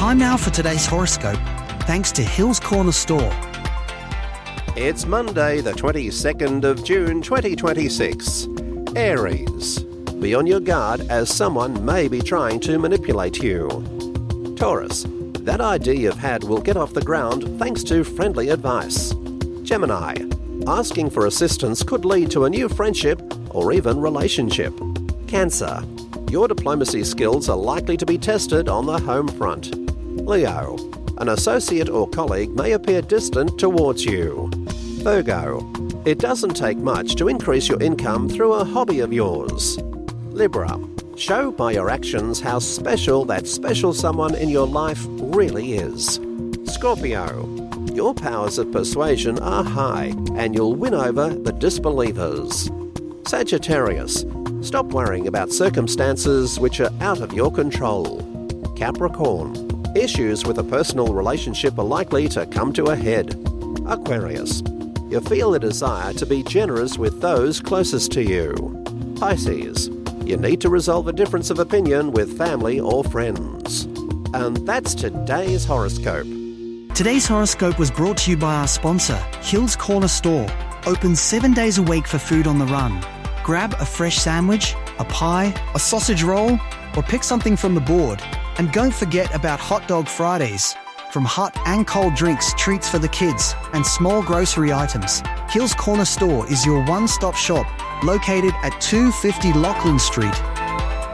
Time now for today's horoscope, thanks to Hills Corner Store. It's Monday, the 22nd of June 2026. Aries. Be on your guard as someone may be trying to manipulate you. Taurus. That idea you've had will get off the ground thanks to friendly advice. Gemini. Asking for assistance could lead to a new friendship or even relationship. Cancer. Your diplomacy skills are likely to be tested on the home front. Leo. An associate or colleague may appear distant towards you. Virgo. It doesn't take much to increase your income through a hobby of yours. Libra. Show by your actions how special that special someone in your life really is. Scorpio. Your powers of persuasion are high and you'll win over the disbelievers. Sagittarius. Stop worrying about circumstances which are out of your control. Capricorn. Issues with a personal relationship are likely to come to a head. Aquarius. You feel a desire to be generous with those closest to you. Pisces. You need to resolve a difference of opinion with family or friends. And that's today's horoscope. Today's horoscope was brought to you by our sponsor, Hills Corner Store. Open 7 days a week for food on the run. Grab a fresh sandwich, a pie, a sausage roll, or pick something from the board. And don't forget about Hot Dog Fridays. From hot and cold drinks, treats for the kids, and small grocery items, Hills Corner Store is your one-stop shop, located at 250 Lachlan Street